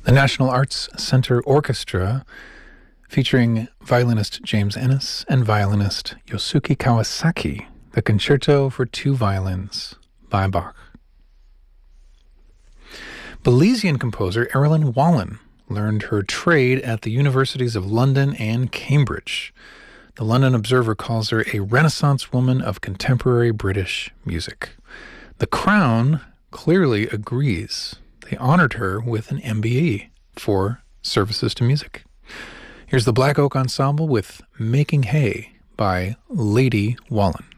The National Arts Center Orchestra, featuring violinist James Ennis and violinist Yosuke Kawasaki, the Concerto for Two Violins by Bach. Belizean composer Erilyn Wallen learned her trade at the universities of London and Cambridge. The London Observer calls her a Renaissance woman of contemporary British music. The Crown clearly agrees. They honored her with an MBE for services to music. Here's the Black Oak Ensemble with Making Hay by Lady Wallen.